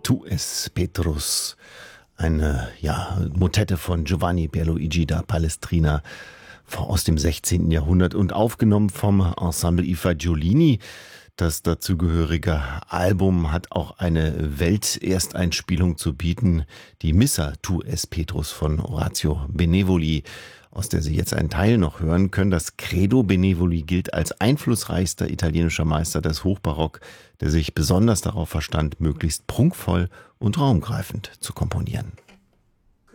Tu es Petrus, eine Motette von Giovanni Pierluigi da Palestrina aus dem 16. Jahrhundert und aufgenommen vom Ensemble I Fagiolini. Das dazugehörige Album hat auch eine Weltersteinspielung zu bieten, die Missa Tu es Petrus von Orazio Benevoli, aus der Sie jetzt einen Teil noch hören können. Das Credo Benevoli gilt als einflussreichster italienischer Meister des Hochbarock, der sich besonders darauf verstand, möglichst prunkvoll und raumgreifend zu komponieren.